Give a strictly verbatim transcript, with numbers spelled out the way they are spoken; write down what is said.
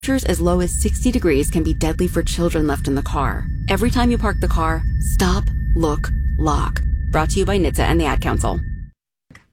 Temperatures as low as sixty degrees can be deadly for children left in the car. Every time you park the car, stop, look, lock. Brought to you by N H T S A and the Ad Council.